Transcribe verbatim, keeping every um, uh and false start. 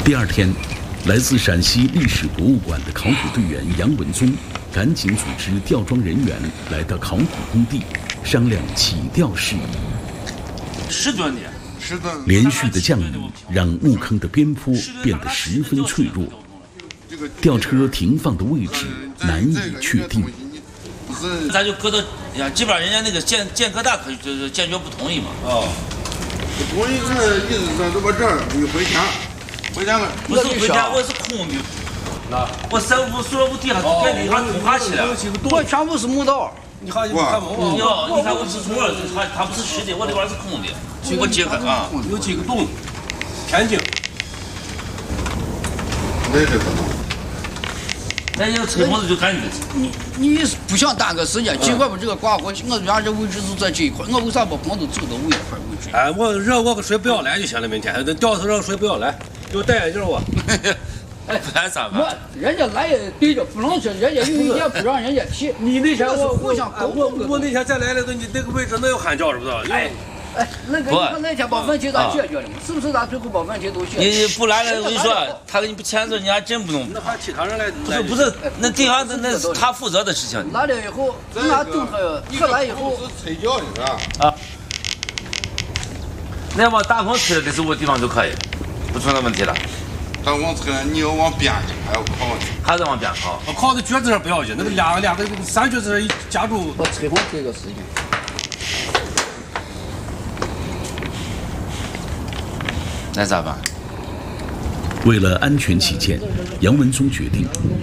第二天，来自陕西历史博物馆的考古队员杨文宗赶紧组织吊装人员来到考古工地，商量起吊事宜。 十吨的，十吨。 连续的降雨让墓坑的边坡变得十分脆弱，吊车停放的位置难以确定。 咱就搁到呀，基本上人家那个建建科大可就是坚决不同意嘛。 哦，不同意是意思是就把这儿你回填，回填了。 不是回填，我是空的。那我三五所有地上盖地上空下去了。 我全部是墓道。 你看你看我，哟，你看我是从这，它它不是虚的，我里边是空的。我揭开啊， 有几个洞，天井。那是怎么？ 那要拆房子就赶紧。 你你不想耽搁时间，尽快把这个挂过去。我原这位置就在这一块，我为啥把房子走到我一块位置？ 哎，我热我个水不要来就行了，明天那吊头上水不要来，给我戴眼镜我。 哎，不然咋办？ 我人家来也对着，不能去，人家有一点不让人家提。 你那天我我想沟我我那天再来了，你那个位置能有喊叫是不是？ 哎。哎，那个你看那天把问题咱解决了嘛？是不是咱最后把问题都解决？ 你不来了，我跟你说，他给你不签字，你还真不弄。 那还其他人来？ 不是不是，那地方那那是他负责的事情。 来了以后，人家等他，他来以后是催缴的是吧？ 啊。那要往大棚推的是我地方就可以，不存在问题了。 但往推你要往边去，还要靠去。 还得往边靠。 靠在橛子上不要紧，那个两个两个三橛子一夹住。 我催房这个事情。 那咋办？ 为了安全起见，杨文宗决定